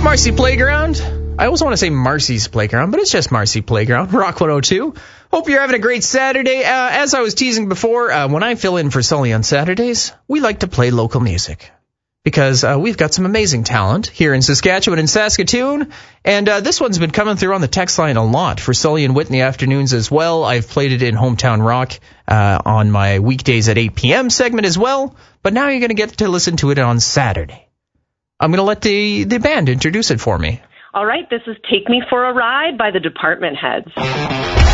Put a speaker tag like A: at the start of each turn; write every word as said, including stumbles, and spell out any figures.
A: Marcy Playground. I always want to say Marcy's Playground, but it's just Marcy Playground. Rock one oh two. Hope you're having a great Saturday. Uh, as I was teasing before, uh, when I fill in for Sully on Saturdays, we like to play local music. Because uh, we've got some amazing talent here in Saskatchewan and Saskatoon. And uh, this one's been coming through on the text line a lot for Sully and Whitney afternoons as well. I've played it in Hometown Rock uh, on my weekdays at eight p.m. segment as well. But now you're going to get to listen to it on Saturday. I'm going to let the, the band introduce it for me.
B: All right, this is Take Me for a Ride by the Department Heads.